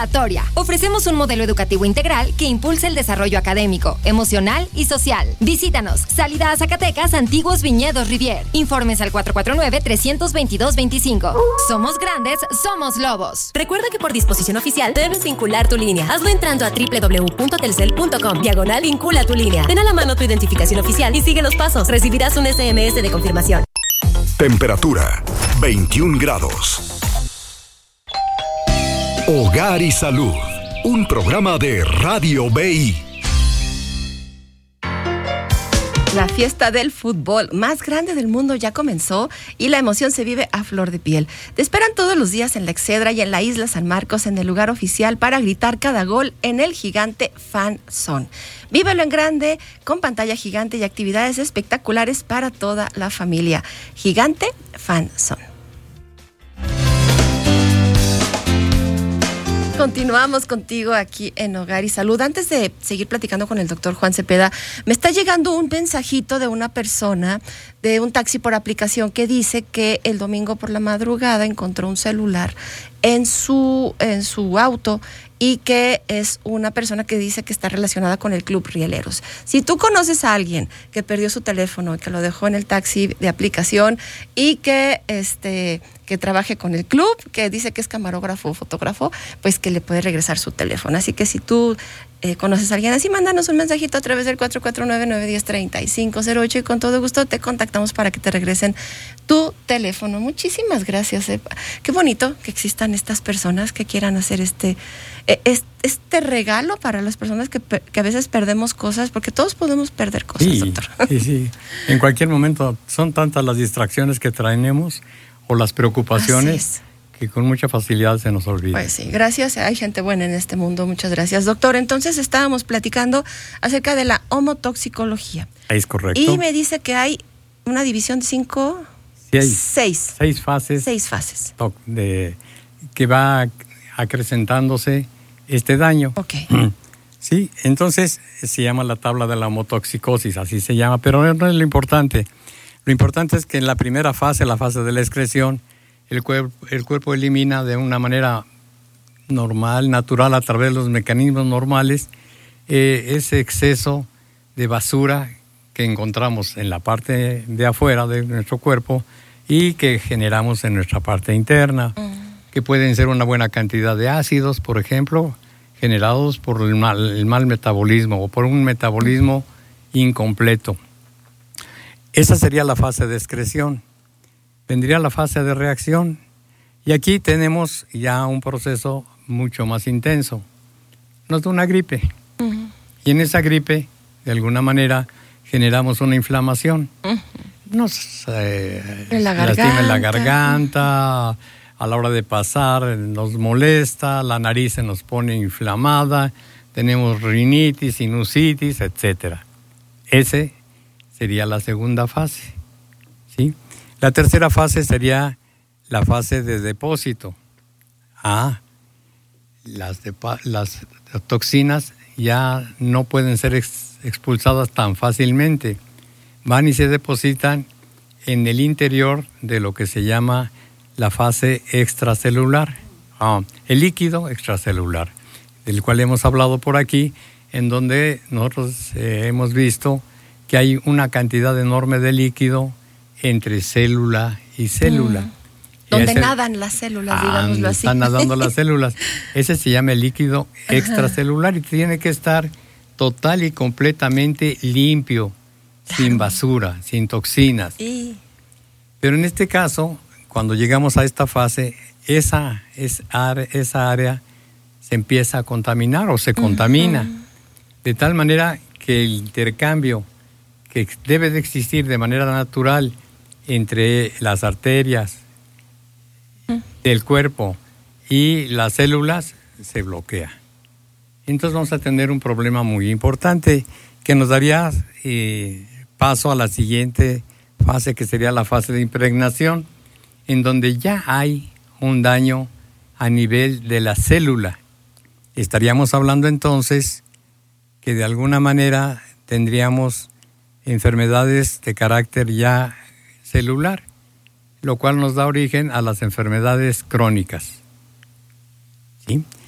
Ofrecemos un modelo educativo integral que impulsa el desarrollo académico, emocional y social. Visítanos. Salida a Zacatecas, Antiguos Viñedos Rivier. Informes al 449-322-25. Somos grandes, somos lobos. Recuerda que por disposición oficial debes vincular tu línea. Hazlo entrando a www.telcel.com/vincula tu línea. Ten a la mano tu identificación oficial y sigue los pasos. Recibirás un SMS de confirmación. Temperatura 21 grados. Hogar y Salud, un programa de Radio BI. La fiesta del fútbol más grande del mundo ya comenzó y la emoción se vive a flor de piel. Te esperan todos los días en la Excedra y en la Isla San Marcos, en el lugar oficial para gritar cada gol en el Gigante Fan Zone. Vívelo en grande, con pantalla gigante y actividades espectaculares para toda la familia. Gigante Fan Zone. Continuamos contigo aquí en Hogar y Salud. Antes de seguir platicando con el doctor Juan Cepeda, me está llegando un mensajito de una persona de un taxi por aplicación que dice que el domingo por la madrugada encontró un celular en su auto y que es una persona que dice que está relacionada con el Club Rieleros. Si tú conoces a alguien que perdió su teléfono y que lo dejó en el taxi de aplicación y que trabaje con el club, que dice que es camarógrafo o fotógrafo, pues que le puede regresar su teléfono. Así que si tú conoces a alguien así, mándanos un mensajito a través del 449-910-3508 y con todo gusto te contactamos para que te regresen tu teléfono. Muchísimas gracias. Qué bonito que existan estas personas que quieran hacer este regalo para las personas que a veces perdemos cosas, porque todos podemos perder cosas, sí, doctor. Sí. En cualquier momento son tantas las distracciones que traemos o las preocupaciones que con mucha facilidad se nos olvida. Pues sí, gracias. Hay gente buena en este mundo. Muchas gracias, doctor. Entonces estábamos platicando acerca de la homotoxicología. Es correcto. Y me dice que hay una división de seis fases. Seis fases. Que va acrecentándose este daño. Ok. Sí, entonces se llama la tabla de la homotoxicosis, así se llama, pero no es lo importante. Lo importante es que en la primera fase, la fase de la excreción, el cuerpo elimina de una manera normal, natural, a través de los mecanismos normales, ese exceso de basura que encontramos en la parte de afuera de nuestro cuerpo y que generamos en nuestra parte interna, que pueden ser una buena cantidad de ácidos, por ejemplo, generados por el mal metabolismo o por un metabolismo incompleto. Esa sería la fase de excreción. Vendría la fase de reacción. Y aquí tenemos ya un proceso mucho más intenso. Nos da una gripe. Uh-huh. Y en esa gripe, de alguna manera, generamos una inflamación. Uh-huh. Nos lastima en la garganta, a la hora de pasar nos molesta, la nariz se nos pone inflamada, tenemos rinitis, sinusitis, etc. Ese sería la segunda fase, ¿sí? La tercera fase sería la fase de depósito. Las toxinas ya no pueden ser expulsadas tan fácilmente. Van y se depositan en el interior de lo que se llama la fase extracelular, el líquido extracelular, del cual hemos hablado por aquí, en donde nosotros hemos visto que hay una cantidad enorme de líquido entre célula y célula. Donde nadan las células, digámoslo así. Están nadando las células. Ese se llama el líquido extracelular y tiene que estar total y completamente limpio, sin basura, sin toxinas. Pero en este caso, cuando llegamos a esta fase, esa área se empieza a contaminar o se contamina, de tal manera que el intercambio que debe de existir de manera natural entre las arterias del cuerpo y las células se bloquea. Entonces vamos a tener un problema muy importante que nos daría paso a la siguiente fase, que sería la fase de impregnación, en donde ya hay un daño a nivel de la célula. Estaríamos hablando entonces que de alguna manera tendríamos enfermedades de carácter ya celular, lo cual nos da origen a las enfermedades crónicas. ¿Sí?